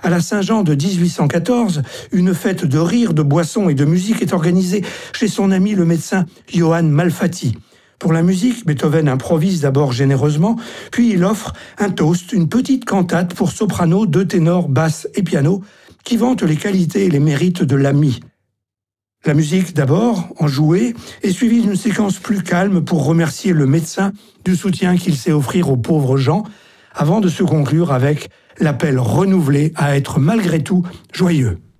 À la Saint-Jean de 1814, une fête de rire, de boissons et de musique est organisée chez son ami le médecin Johann Malfatti. Pour la musique, Beethoven improvise d'abord généreusement, puis il offre un toast, une petite cantate pour soprano, deux ténors, basse et piano, qui vante les qualités et les mérites de l'ami. La musique d'abord, enjouée, est suivie d'une séquence plus calme pour remercier le médecin du soutien qu'il sait offrir aux pauvres gens, avant de se conclure avec l'appel renouvelé à être malgré tout joyeux.